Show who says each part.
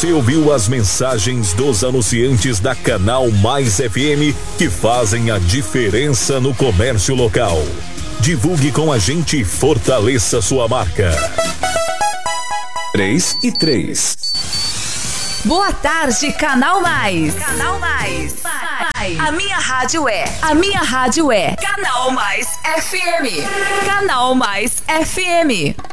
Speaker 1: Você ouviu as mensagens dos anunciantes da Canal Mais FM que fazem a diferença no comércio local. Divulgue com a gente e fortaleça sua marca. 3 e 3.
Speaker 2: Boa tarde, Canal Mais. Canal Mais. A minha rádio é Canal Mais FM. Canal Mais FM.